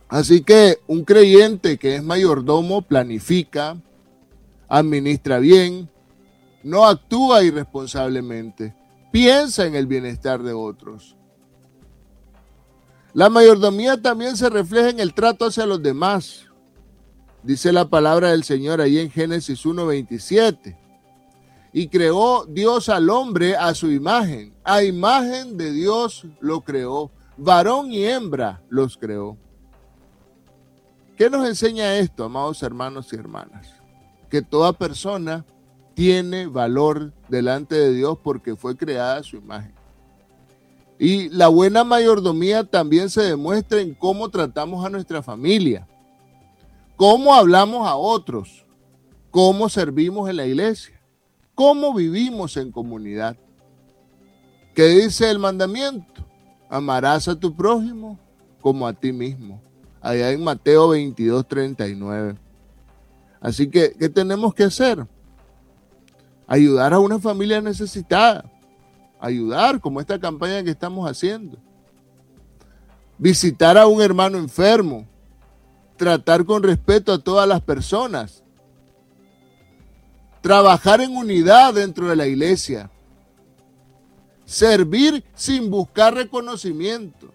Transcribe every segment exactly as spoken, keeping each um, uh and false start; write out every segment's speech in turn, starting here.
Así que un creyente que es mayordomo planifica, administra bien, no actúa irresponsablemente, piensa en el bienestar de otros. La mayordomía también se refleja en el trato hacia los demás. Dice la palabra del Señor ahí en Génesis uno veintisiete. Y creó Dios al hombre a su imagen. A imagen de Dios lo creó. Varón y hembra los creó. ¿Qué nos enseña esto, amados hermanos y hermanas? Que toda persona tiene valor delante de Dios porque fue creada a su imagen. Y la buena mayordomía también se demuestra en cómo tratamos a nuestra familia, cómo hablamos a otros, cómo servimos en la iglesia, cómo vivimos en comunidad. ¿Qué dice el mandamiento? Amarás a tu prójimo como a ti mismo. Allá en Mateo veintidós, treinta y nueve. Así que, ¿qué tenemos que hacer? Ayudar a una familia necesitada. Ayudar, como esta campaña que estamos haciendo. Visitar a un hermano enfermo. Tratar con respeto a todas las personas. Trabajar en unidad dentro de la iglesia. Servir sin buscar reconocimiento.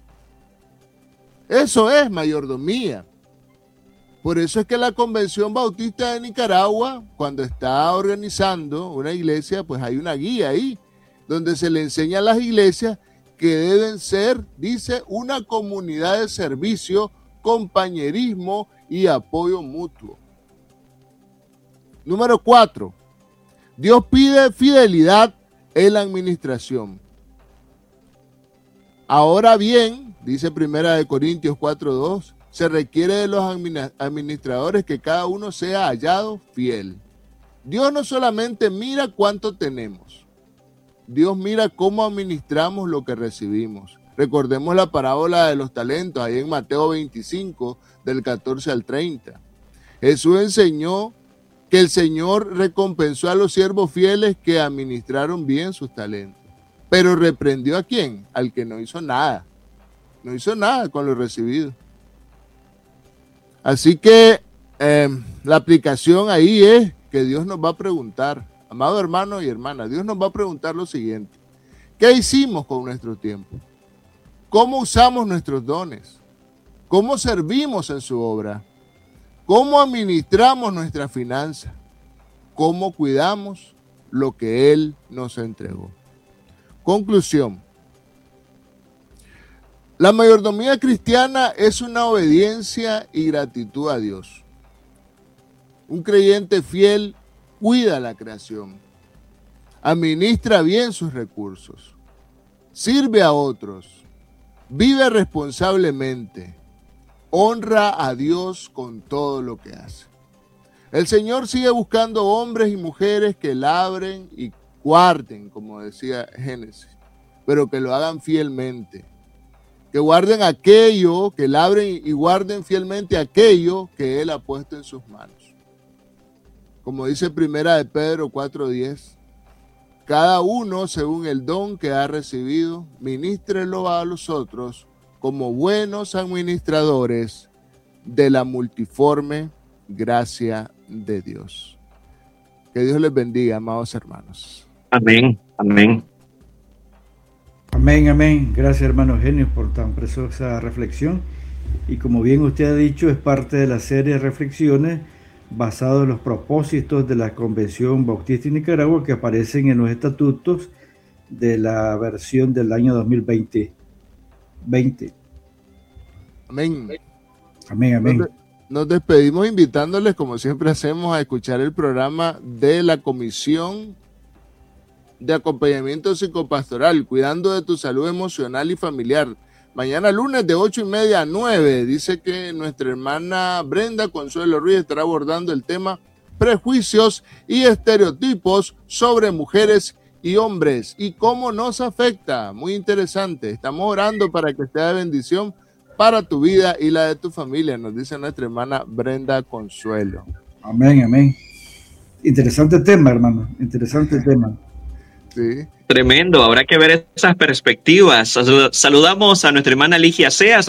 Eso es mayordomía. Por eso es que la Convención Bautista de Nicaragua, cuando está organizando una iglesia, pues hay una guía ahí, donde se le enseña a las iglesias que deben ser, dice, una comunidad de servicio, compañerismo y apoyo mutuo. Número cuatro, Dios pide fidelidad en la administración. Ahora bien, dice Primera de Corintios cuatro dos, se requiere de los administradores que cada uno sea hallado fiel. Dios no solamente mira cuánto tenemos, Dios mira cómo administramos lo que recibimos. Recordemos la parábola de los talentos, ahí en Mateo veinticinco, del catorce al treinta. Jesús enseñó que el Señor recompensó a los siervos fieles que administraron bien sus talentos. Pero reprendió ¿a quién? Al que no hizo nada. No hizo nada con lo recibido. Así que eh, la aplicación ahí es que Dios nos va a preguntar, amado hermano y hermana, Dios nos va a preguntar lo siguiente: ¿qué hicimos con nuestro tiempo? ¿Cómo usamos nuestros dones? ¿Cómo servimos en su obra? ¿Cómo administramos nuestras finanzas? ¿Cómo cuidamos lo que Él nos entregó? Conclusión. La mayordomía cristiana es una obediencia y gratitud a Dios. Un creyente fiel cuida la creación, administra bien sus recursos, sirve a otros, vive responsablemente, honra a Dios con todo lo que hace. El Señor sigue buscando hombres y mujeres que labren y guarden, como decía Génesis, pero que lo hagan fielmente. Que guarden aquello, que labren y guarden fielmente aquello que Él ha puesto en sus manos. Como dice Primera de Pedro cuatro diez, cada uno según el don que ha recibido, ministrelo a los otros como buenos administradores de la multiforme gracia de Dios. Que Dios les bendiga, amados hermanos. Amén, amén. Amén, amén. Gracias, hermano Eugenio, por tan preciosa reflexión. Y como bien usted ha dicho, es parte de la serie de reflexiones basado en los propósitos de la Convención Bautista de Nicaragua que aparecen en los estatutos de la versión del año dos mil veinte. Amén. Amén, amén. Nos, nos despedimos invitándoles, como siempre hacemos, a escuchar el programa de la Comisión de Acompañamiento Psicopastoral, cuidando de tu salud emocional y familiar. Mañana lunes de ocho y media a nueve, dice que nuestra hermana Brenda Consuelo Ruiz estará abordando el tema prejuicios y estereotipos sobre mujeres y hombres y cómo nos afecta. Muy interesante. Estamos orando para que sea de bendición para tu vida y la de tu familia, nos dice nuestra hermana Brenda Consuelo. Amén, amén. Interesante tema, hermano. Interesante tema. Sí. Tremendo, habrá que ver esas perspectivas. Saludamos a nuestra hermana Ligia Seas.